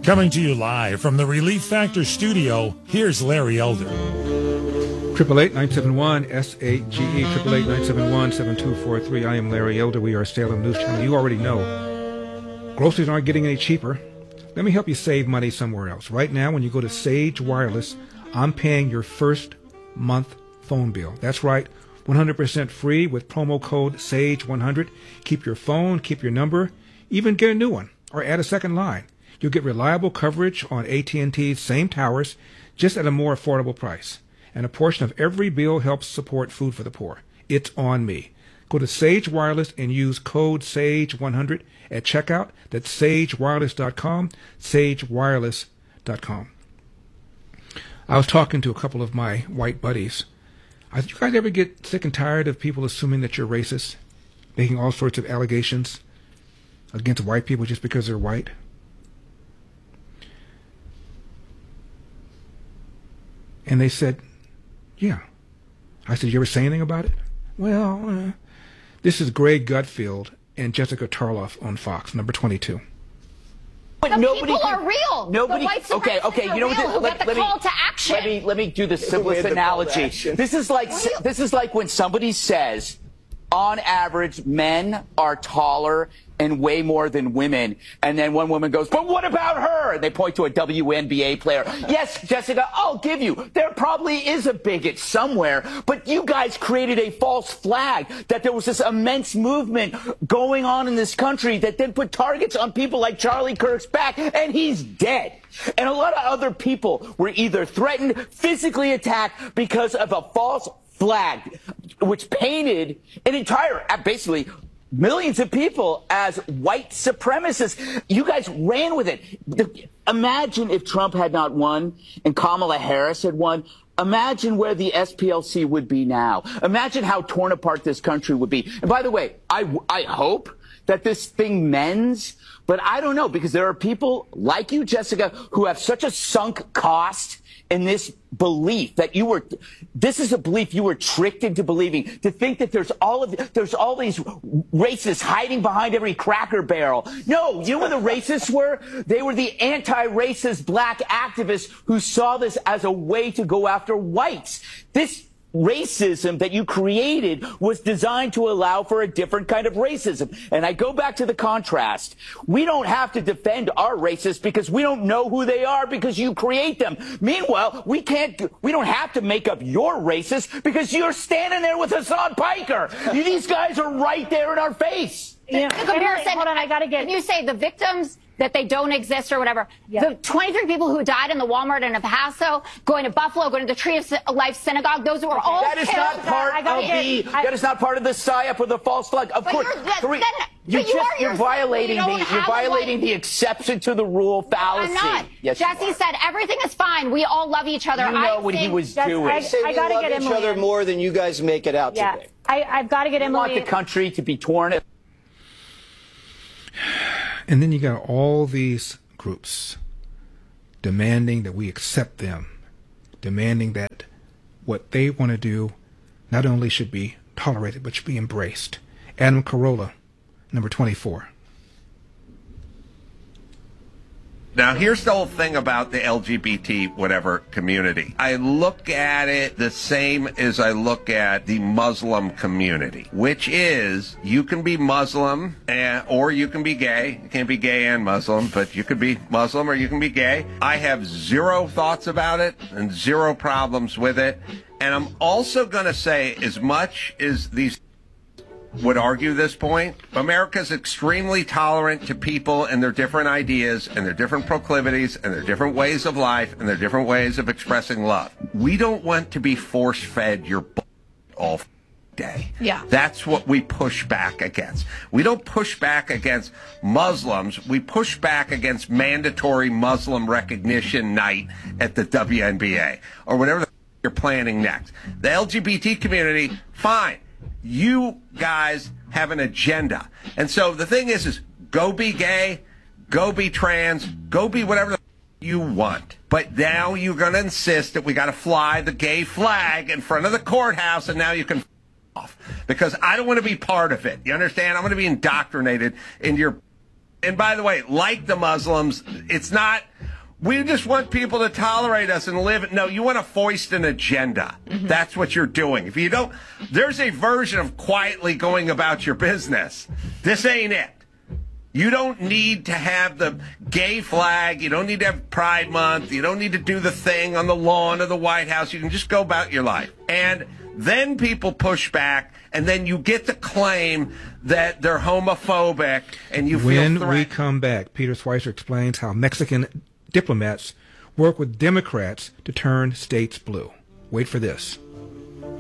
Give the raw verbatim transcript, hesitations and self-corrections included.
Coming to you live from the Relief Factor studio, here's Larry Elder. Triple eight nine seven one S A G E triple eight nine seven one seven two four three. I am Larry Elder. We are Salem News Channel. You already know groceries aren't getting any cheaper. Let me help you save money somewhere else. Right now, when you go to Sage Wireless, I'm paying your first month phone bill. That's right, one hundred percent free with promo code SAGE one hundred. Keep your phone, keep your number, even get a new one or add a second line. You'll get reliable coverage on A T and T's same towers, just at a more affordable price. And a portion of every bill helps support Food for the Poor. It's on me. Go to Sage Wireless and use code SAGE one hundred at checkout. That's sage wireless dot com, sage wireless dot com. I was talking to a couple of my white buddies. Uh, you guys ever get sick and tired of people assuming that you're racist, making all sorts of allegations against white people just because they're white? And they said, yeah. I said, you ever say anything about it? Well, uh, this is Greg Gutfield and Jessica Tarloff on Fox, number twenty-two. But the nobody people can, are real. Nobody. The white okay. Okay. You know real, what? who Let, get the let call me to action. let me let me do the simplest analogy. This is like this is like when somebody says, on average, men are taller and way more than women, and then one woman goes, but what about her? And they point to a W N B A player. Yes, Jessica, I'll give you. There probably is a bigot somewhere, but you guys created a false flag that there was this immense movement going on in this country that then put targets on people like Charlie Kirk's back, and he's dead. And a lot of other people were either threatened, physically attacked because of a false flag, which painted an entire, basically, millions of people as white supremacists. You guys ran with it. Imagine if Trump had not won and Kamala Harris had won. Imagine where the S P L C would be now. Imagine how torn apart this country would be. And by the way, I, I hope that this thing mends, but I don't know, because there are people like you, Jessica, who have such a sunk cost in this belief that you were, this is a belief you were tricked into believing, to think that there's all of, there's all these racists hiding behind every Cracker Barrel. No, you know what the racists were? They were the anti-racist black activists who saw this as a way to go after whites. This racism that you created was designed to allow for a different kind of racism. And I go back to the contrast. We don't have to defend our racists because we don't know who they are, because you create them. Meanwhile, we can't, we don't have to make up your racist because you're standing there with Hassan Piker. These guys are right there in our face. Yeah. The comparison, hold on, I gotta get. Can you say the victims that they don't exist or whatever? Yeah. The twenty-three people who died in the Walmart in El Paso, going to Buffalo, going to the Tree of Life Synagogue, those were all that is killed. not part of the. I, that is not part of the psyop or the false flag. Of course, that, three, then, you you just, are you're violating you the you're violating the exception to the rule fallacy. I'm not. Yes, Jesse said everything is fine. We all love each other. You know I what he was Jess, doing. I, say I we gotta love get each Emily other in. more than you guys make it out yeah. to be. I, I've got to get You Emily. want the country to be torn. And then you got all these groups demanding that we accept them, demanding that what they want to do not only should be tolerated, but should be embraced. Adam Carolla, number twenty-four. Now, here's the whole thing about the L G B T whatever community. I look at it the same as I look at the Muslim community, which is you can be Muslim and, or you can be gay. You can't be gay and Muslim, but you could be Muslim or you can be gay. I have zero thoughts about it and zero problems with it. And I'm also going to say, as much as these would argue this point, America's extremely tolerant to people and their different ideas and their different proclivities and their different ways of life and their different ways of expressing love. We don't want to be force-fed your bull all day. Yeah. That's what we push back against. We don't push back against Muslims. We push back against mandatory Muslim recognition night at the W N B A or whatever the you're planning next. The L G B T community, fine. You guys have an agenda. And so the thing is, is go be gay, go be trans, go be whatever the you want. But now you're going to insist that we got to fly the gay flag in front of the courthouse, and now you can off. Because I don't want to be part of it. You understand? I'm going to be indoctrinated into your... And by the way, like the Muslims, it's not We just want people to tolerate us and live. No, you want to foist an agenda. Mm-hmm. That's what you're doing. If you don't, there's a version of quietly going about your business. This ain't it. You don't need to have the gay flag. You don't need to have Pride Month. You don't need to do the thing on the lawn of the White House. You can just go about your life. And then people push back, and then you get to claim that they're homophobic, and you feel When threatened. we come back, Peter Schweizer explains how Mexican diplomats work with Democrats to turn states blue. Wait for this.